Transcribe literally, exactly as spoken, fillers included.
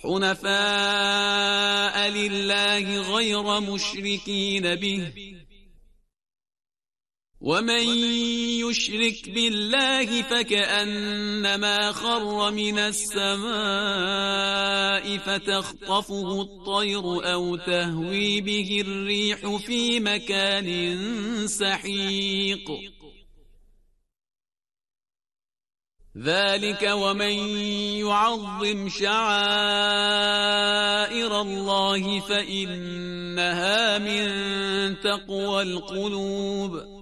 حنفاء لله غير مشركين به ومن يشرك بالله فكأنما خر من السماء فتخطفه الطير أو تهوي به الريح في مكان سحيق ذلك ومن يعظم شعائر الله فإنها من تقوى القلوب